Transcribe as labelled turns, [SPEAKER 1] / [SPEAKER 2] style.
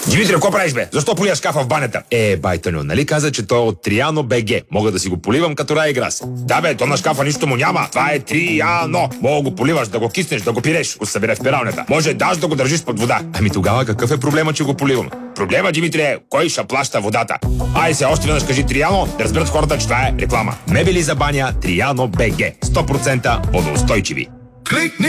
[SPEAKER 1] Димитре, какво правиш, бе? Защо полия шкафа в банята? Байтъньо, нали каза, че той е от Триано БГ? Мога да си го поливам като Райграс. Да, бе, то на шкафа нищо му няма. Това е Триано. Мога го поливаш, да го киснеш, да го пиреш. Го събере в пералнята. Може даже да го държиш под вода. Ами тогава какъв е проблема, че го поливам? Проблема, Димитре, е кой ще плаща водата? Ай се, още веднъж кажи Триано, да разберат хората, че това е реклама. Мебели за баня Триано БГ. 100% водоустойчиви.
[SPEAKER 2] Кликни